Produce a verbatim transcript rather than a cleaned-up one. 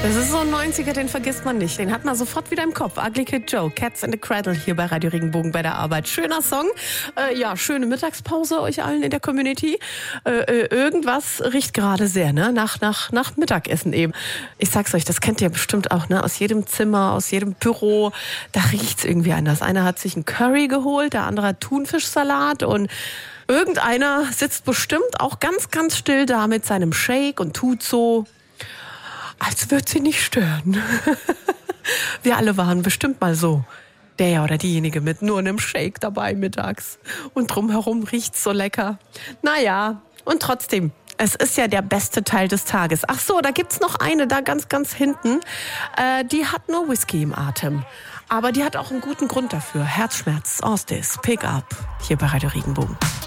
Das ist so ein neunziger, den vergisst man nicht. Den hat man sofort wieder im Kopf. Ugly Kid Joe, Cats in the Cradle hier bei Radio Regenbogen bei der Arbeit. Schöner Song. Äh, ja, schöne Mittagspause euch allen in der Community. Äh, äh, irgendwas riecht gerade sehr, ne? Nach, nach, nach Mittagessen eben. Ich sag's euch, das kennt ihr bestimmt auch, ne? Aus jedem Zimmer, aus jedem Büro. Da riecht's irgendwie anders. Einer hat sich einen Curry geholt, der andere hat Thunfischsalat und irgendeiner sitzt bestimmt auch ganz, ganz still da mit seinem Shake und tut so, als würde sie nicht stören. Wir alle waren bestimmt mal so. Der oder diejenige mit nur einem Shake dabei mittags. Und drumherum riecht's so lecker. Naja, und trotzdem, es ist ja der beste Teil des Tages. Ach so, da gibt's noch eine da ganz, ganz hinten. Äh, die hat nur Whisky im Atem. Aber die hat auch einen guten Grund dafür. Herzschmerz, Ostis, Pick Up. Hier bei Radio Regenbogen.